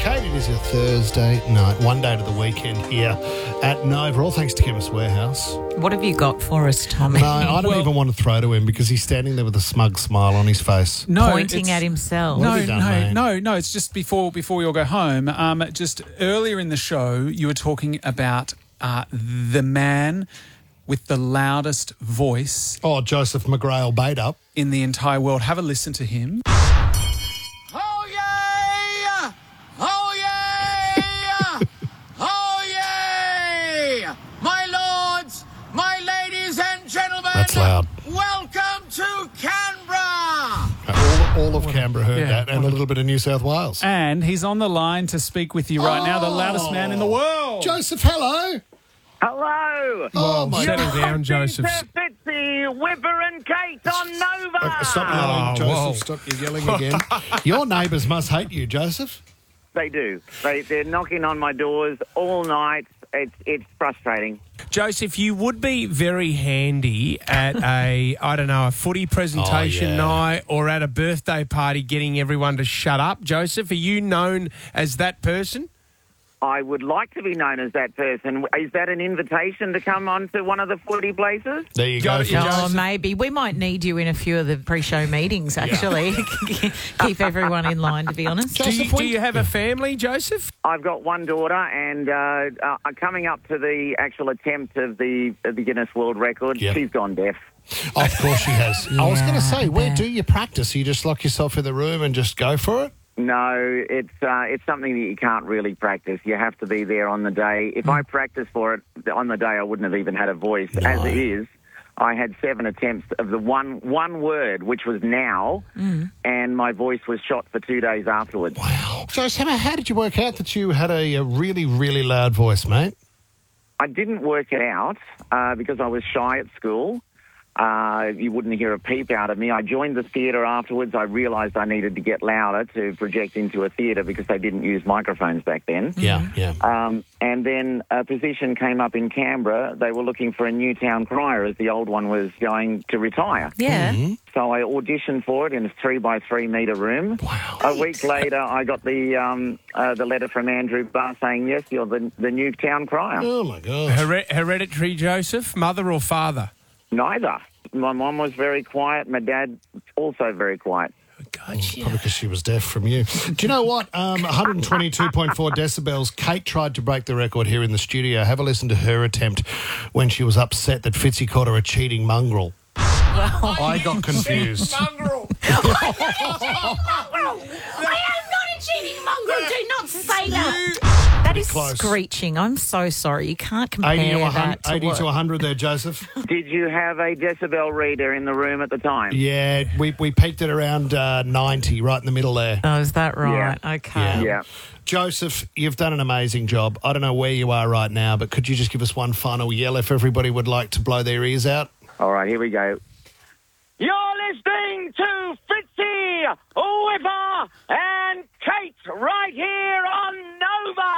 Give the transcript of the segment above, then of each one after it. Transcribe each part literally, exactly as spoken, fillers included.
Kate. It is a Thursday night, one day to the weekend here at Nova. All thanks to Chemist Warehouse. What have you got for us, Tommy? No, I don't Well- even want to throw to him because he's standing there with a smug smile on his face. No, Pointing it's- at himself. What No, have you done, no, mate? no, no. It's just before before we all go home. Um, just earlier in the show, you were talking about uh, the man with the loudest voice Oh, Joseph McGrail bait up. in the entire world. Have a listen to him. Oh yeah! Oh yeah! Oh yeah! My lords, my ladies and gentlemen, That's loud. welcome to Canberra! All, all of Canberra heard Yeah. that, and a little bit of New South Wales. And he's on the line to speak with you right now, the loudest man in the world. Joseph, hello. Hello. Oh, my settle God. down, Joseph. Fitzy, Whipper and Kate on Nova. Uh, Stop yelling, Oh, Joseph. whoa. Stop you yelling again. Your neighbours must hate you, Joseph. They do. They, they're knocking on my doors all night. It's it's frustrating. Joseph, you would be very handy at a, I don't know, a footy presentation Oh, yeah. night or at a birthday party getting everyone to shut up. Joseph, are you known as that person? I would like to be known as that person. Is that an invitation to come on to one of the footy places? There you Got go. it, for yeah. Oh, Joseph. maybe. We might need you in a few of the pre-show meetings, actually. Keep everyone in line, to be honest. Do you, Joseph, do when- you have a family, Joseph? I've got one daughter, and uh, uh, coming up to the actual attempt of the of the Guinness World Record, Yeah. she's gone deaf. Of course she has. I was going to say, where Yeah. do you practice? You just lock yourself in the room and just go for it? No, it's uh, it's something that you can't really practice. You have to be there on the day. If I practiced for it on the day, I wouldn't have even had a voice. As it is, I had seven attempts of the one one word, which was now, and my voice was shot for two days afterwards. Wow. So, Sam, how did you work out that you had a, a really, really loud voice, mate? I didn't work it out uh, because I was shy at school. Uh, you wouldn't hear a peep out of me. I joined the theatre afterwards. I realised I needed to get louder to project into a theatre because they didn't use microphones back then. Yeah, yeah. Um, and then a position came up in Canberra. They were looking for a new town crier as the old one was going to retire. Yeah. So I auditioned for it in a three by three metre room. Wow. A week later, I got the um, uh, the letter from Andrew Barr saying, yes, you're the, the new town crier. Oh, my gosh. Her- hereditary, Joseph? Mother or father? Neither. My mum was very quiet. My dad also very quiet. Gotcha. Probably because she was deaf from you. Do you know what? Um, one twenty-two point four decibels. Kate tried to break the record here in the studio. Have a listen to her attempt when she was upset that Fitzy called her a cheating mongrel. I got confused. Mongrel. I am not a cheating mongrel. Do not say that. That is Close. screeching. I'm so sorry. You can't compare eighty, to one hundred, that to eighty what- to one hundred there, Joseph. Did you have a decibel reader in the room at the time? Yeah, we, we peaked at around uh, ninety, right in the middle there. Oh, is that right? Okay. Yeah. Joseph, you've done an amazing job. I don't know where you are right now, but could you just give us one final yell if everybody would like to blow their ears out? All right, here we go. You're listening to Fitzy, Whipper, and Kate right here on Nova.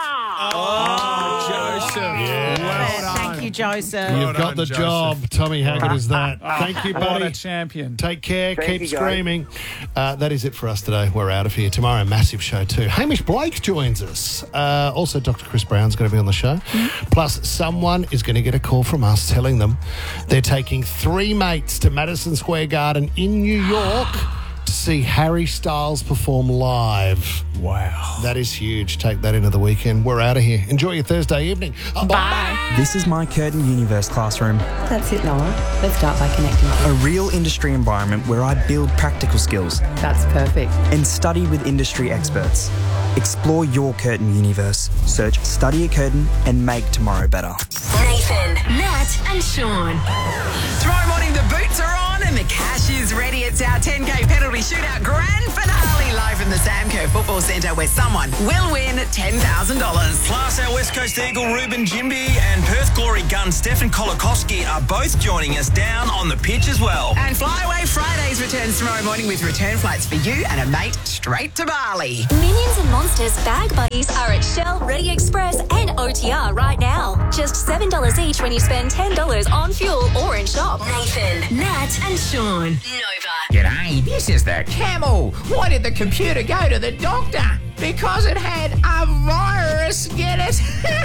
Oh, Joseph. Yeah. Well done. Thank you, Joseph. You've Well got done, the Joseph. job. Tommy, how good is that? Thank you, What a buddy. champion. Take care. Thank Keep you, guys. screaming. Uh, that is it for us today. We're out of here. Tomorrow, massive show too. Hamish Blake joins us. Uh, also, Doctor Chris Brown's going to be on the show. Plus, someone is going to get a call from us telling them they're taking three mates to Madison Square Garden in New York to see Harry Styles perform live. Wow. That is huge. Take that into the weekend. We're out of here. Enjoy your Thursday evening. Oh, Bye. This is my Curtin Universe classroom, That's it, Noah. Let's start by connecting. a real industry environment where I build practical skills That's perfect. and study with industry experts. Explore your Curtin Universe. Search Study at Curtin and make tomorrow better. Nathan, Nat, and Sean. Tomorrow morning, the boots are on and the cash is ready. It's our ten K penalty shootout grand finale live from the Samco Football Centre where someone will win ten thousand dollars. Plus, our West Coast Eagle Ruben Jimby and Perth Glory gun Stefan Kolakowski are both joining us down on the pitch as well. And Flyaway Fridays returns tomorrow morning with return flights for you and a mate straight to Bali. Minions and Monsters Bag Buddies are at Shell, Ready Express and O T R right now. Just seven dollars each when you spend ten dollars on fuel or in shop. Nathan, Nat, and Sean. Nova. G'day, this is the Camel. Why did the computer go to the doctor? because it had a virus. Get it?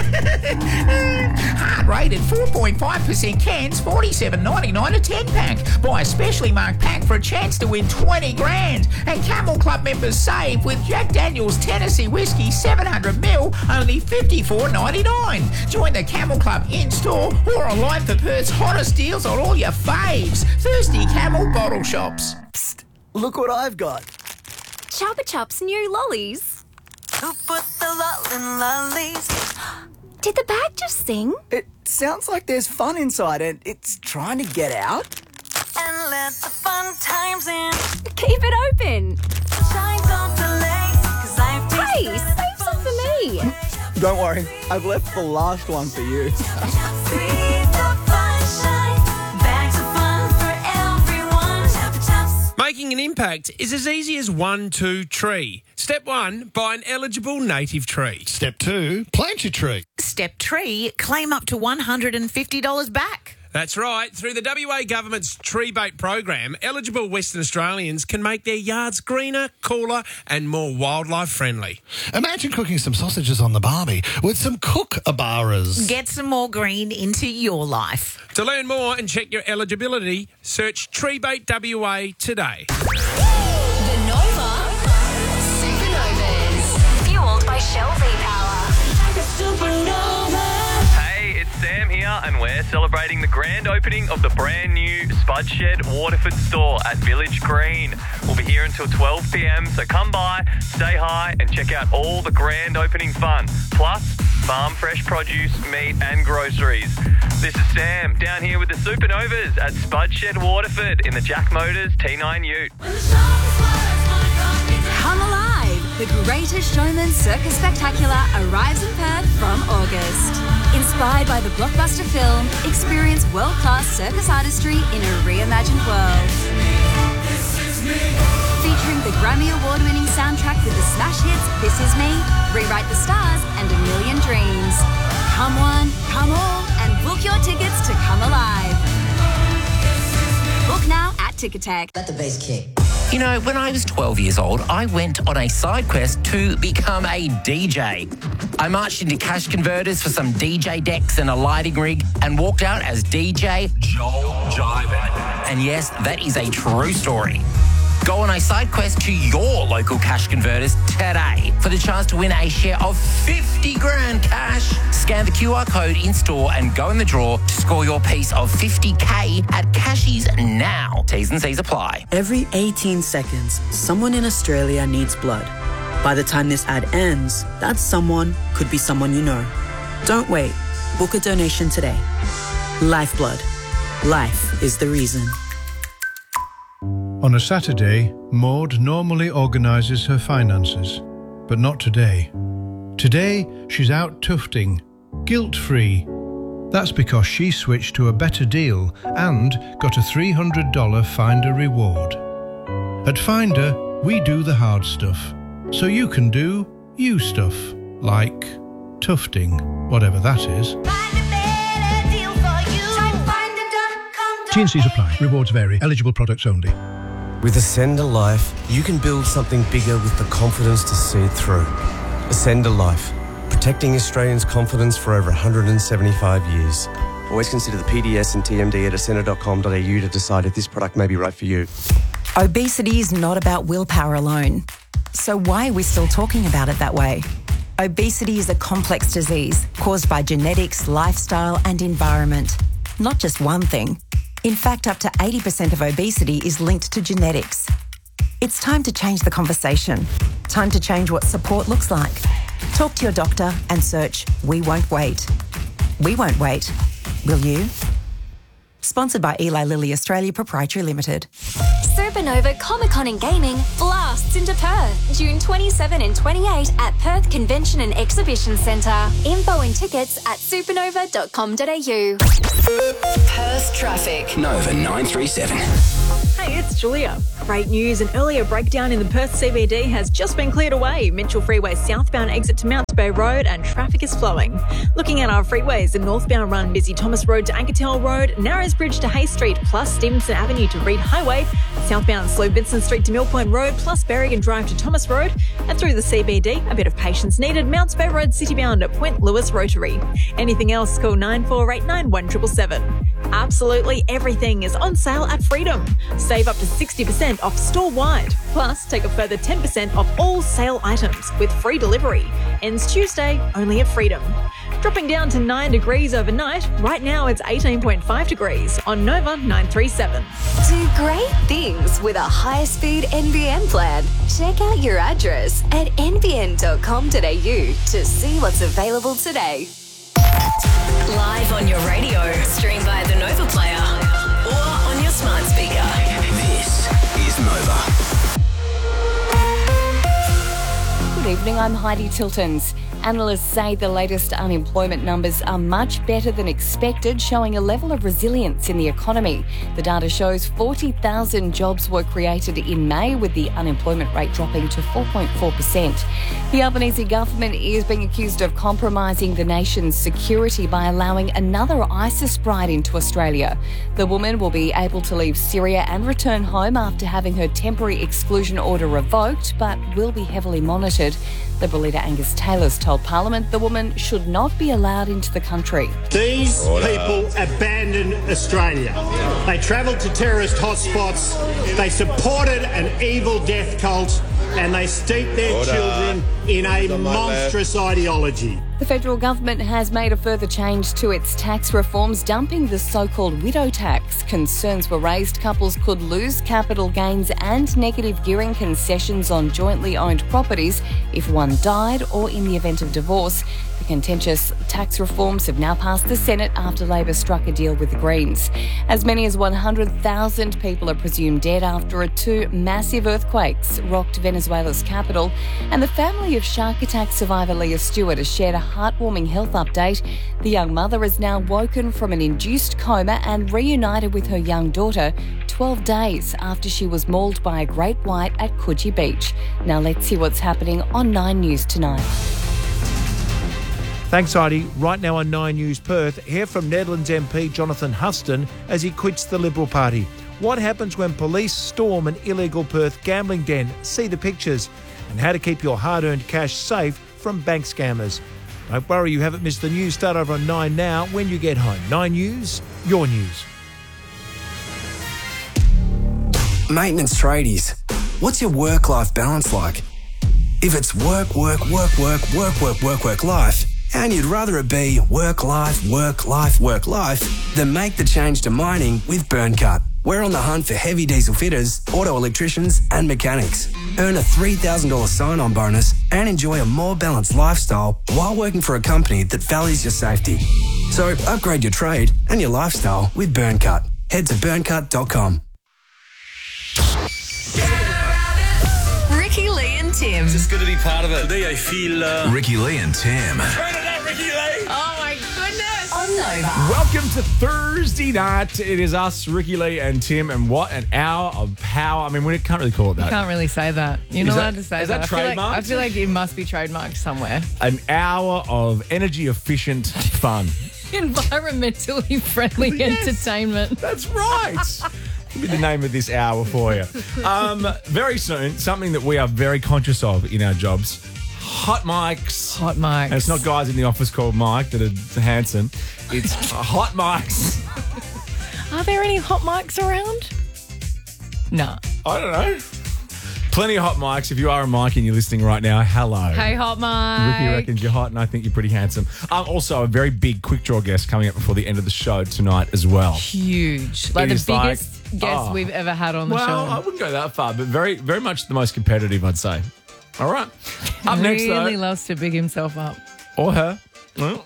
Heart rate at four point five percent cans, forty-seven ninety-nine a ten pack. Buy a specially marked pack for a chance to win twenty grand. And Camel Club members save with Jack Daniel's Tennessee Whiskey seven hundred mil, only fifty-four ninety-nine. Join the Camel Club in-store or online for Perth's hottest deals on all your faves. Thirsty Camel bottle shops. Psst, look what I've got. Chupa Chups new lollies. Who put the lull in lollies? Did the bag just sing? It sounds like there's fun inside and it's trying to get out. And let the fun times in. Keep it open. Shine, don't delay, 'cause I've Hey, save some for me. Don't worry, I've left the last one for you. Making an impact is as easy as one, two, tree. Step one, buy an eligible native tree. Step two, plant your tree. Step three, claim up to one hundred fifty dollars back. That's right. Through the W A government's Tree Bait program, eligible Western Australians can make their yards greener, cooler and more wildlife friendly. Imagine cooking some sausages on the barbie with some kookaburras. Get some more green into your life. To learn more and check your eligibility, search Tree Bait W A today. The Nova Supernovas. Fueled by Shell V-Power. Supernova. Hey, it's Sam here, and we're celebrating the grand opening of the brand new Spudshed Waterford store at Village Green. We'll be here until twelve p m, so come by, say hi, and check out all the grand opening fun. Plus, farm fresh produce, meat, and groceries. This is Sam down here with the Supernovas at Spudshed Waterford in the Jack Motors T nine Ute. Come alive! The Greatest Showman Circus Spectacular arrives in Perth from August. Inspired by the blockbuster film, experience world-class circus artistry in a reimagined world. Featuring the Grammy Award-winning soundtrack with the smash hits This Is Me, Rewrite the Stars and A Million Dreams. Come one, come all, and book your tickets to Come Alive. Book now at Ticketek. Let the bass kick. You know, when I was twelve years old, I went on a side quest to become a D J. I marched into cash converters for some D J decks and a lighting rig and walked out as D J Joel Jiven. And yes, that is a true story. Go on a side quest to your local cash converters today for the chance to win a share of fifty grand cash. Scan the Q R code in store and go in the draw to score your piece of fifty K at Cashies now. T's and C's apply. Every eighteen seconds, someone in Australia needs blood. By the time this ad ends, that someone could be someone you know. Don't wait. Book a donation today. Lifeblood. Life is the reason. On a Saturday, Maud normally organises her finances, but not today. Today, she's out tufting, guilt-free. That's because she switched to a better deal and got a three hundred dollars Finder reward. At Finder, we do the hard stuff, so you can do you stuff, like tufting, whatever that is. T and C's apply. Rewards vary. Eligible products only. With Ascender Life, you can build something bigger with the confidence to see it through. Ascender Life, protecting Australians' confidence for over one hundred seventy-five years. Always consider the P D S and T M D at ascender dot com dot a u to decide if this product may be right for you. Obesity is not about willpower alone. So why are we still talking about it that way? Obesity is a complex disease caused by genetics, lifestyle and environment. Not just one thing. In fact, up to eighty percent of obesity is linked to genetics. It's time to change the conversation. Time to change what support looks like. Talk to your doctor and search We Won't Wait. We won't wait. Will you? Sponsored by Eli Lilly Australia Proprietary Limited. Supernova Comic-Con and Gaming blasts into Perth June twenty-seventh and twenty-eighth at Perth Convention and Exhibition Centre. Info and tickets at supernova dot com dot a u. Perth traffic. Nova nine three seven. Hey, it's Julia. Great news, an earlier breakdown in the Perth C B D has just been cleared away. Mitchell Freeway southbound exit to Mounts Bay Road and traffic is flowing. Looking at our freeways, the northbound run busy Thomas Road to Ankertel Road, Narrows Bridge to Hay Street plus Stevenson Avenue to Reed Highway, southbound slow Vincent Street to Mill Point Road plus Berrigan Drive to Thomas Road, and through the C B D, a bit of patience needed, Mounts Bay Road citybound at Point Lewis Rotary. Anything else, call nine four eight nine one seven seven seven. Absolutely everything is on sale at Freedom. Save up to sixty percent off store-wide. Plus, take a further ten percent off all sale items with free delivery. Ends Tuesday, only at Freedom. Dropping down to nine degrees overnight. Right now it's eighteen point five degrees on Nova nine three seven. Do great things with a high-speed N B N plan. Check out your address at n b n dot com dot a u to see what's available today. Live on your radio, stream via the Nova Player or on your smart speaker. This is Nova. Good evening, I'm Heidi Tiltons. Analysts say the latest unemployment numbers are much better than expected, showing a level of resilience in the economy. The data shows forty thousand jobs were created in May, with the unemployment rate dropping to four point four percent. The Albanese government is being accused of compromising the nation's security by allowing another ISIS bride into Australia. The woman will be able to leave Syria and return home after having her temporary exclusion order revoked, but will be heavily monitored. Liberal leader Angus Taylor's told Parliament the woman should not be allowed into the country. These people abandoned Australia. They travelled to terrorist hotspots, they supported an evil death cult, and they steeped their Order. children in a monstrous ideology. The federal government has made a further change to its tax reforms, dumping the so-called widow tax. Concerns were raised couples could lose capital gains and negative gearing concessions on jointly owned properties if one died or in the event of divorce. The contentious tax reforms have now passed the Senate after Labor struck a deal with the Greens. As many as one hundred thousand people are presumed dead after two massive earthquakes rocked Venezuela's capital, and the family of shark attack survivor Leah Stewart has shared a heartwarming health update. The young mother is now woken from an induced coma and reunited with her young daughter twelve days after she was mauled by a great white at Coogee Beach. Now let's see what's happening on Nine News tonight. Thanks, Heidi. Right now on Nine News Perth, hear from Nedlands M P Jonathan Huston as he quits the Liberal Party. What happens when police storm an illegal Perth gambling den? See the pictures. And how to keep your hard-earned cash safe from bank scammers. Don't worry, you haven't missed the news. Start over on Nine now when you get home. Nine News, your news. Maintenance tradies, what's your work-life balance like? If it's work, work, work, work, work, work, work, work, life, and you'd rather it be work, life, work, life, work, life, then make the change to mining with Burncut. We're on the hunt for heavy diesel fitters, auto electricians and mechanics. Earn a three thousand dollars sign-on bonus and enjoy a more balanced lifestyle while working for a company that values your safety. So upgrade your trade and your lifestyle with Burncut. Head to burncut dot com. Ricky Lee and Tim. It's just good to be part of it. Today I feel... Uh... Ricky Lee and Tim. Turn it up, Ricky Lee. Oh, my goodness. On Nova. Welcome to Thursday night. It is us, Ricky Lee and Tim, and what an hour of power. I mean, we can't really call it that. You can't really say that. You're Is not that- allowed to say is that. that I feel like- trademarked? I feel like it must be trademarked somewhere. An hour of energy-efficient fun. Environmentally friendly Yes. entertainment. That's right. Could be the name of this hour for you. Um, very soon, something that we are very conscious of in our jobs. Hot mics. Hot mics. And it's not guys in the office called Mike that are handsome. It's hot mics. Are there any hot mics around? No. I don't know. Plenty of hot mics. If you are a mic and you're listening right now, hello. Hey, hot mic. Ricky reckons you're hot and I think you're pretty handsome. Um, also, a very big quick draw guest coming up before the end of the show tonight as well. Huge. Like It the is biggest like- guest oh. we've ever had on the well, show. I wouldn't go that far, but very, very much the most competitive, I'd say. All right. Up next, really though. loves to big himself up. Or her. Well.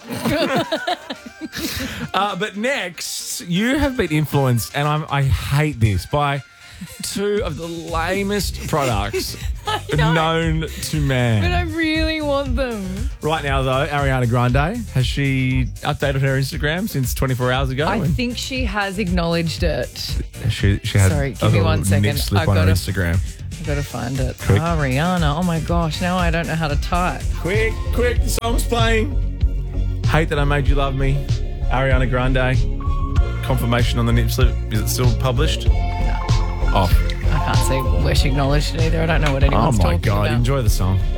uh, but next, you have been influenced, and I'm, I hate this, by two of the lamest products know. known to man. But I really want them. Right now, though, Ariana Grande, has she updated her Instagram since twenty-four hours ago? I And think she has acknowledged it. she, she had Sorry, a give me little one second. nip slip I've on her gotta- Instagram. I've got to find it. Quick. Ariana. Oh my gosh, now I don't know how to type. Quick, quick, the song's playing. Hate That I Made You Love Me, Ariana Grande. Confirmation on the nip slip. Is it still published? No. Off. I can't see where she acknowledged it either. I don't know what Oh anyone's my talking God, about. enjoy the song.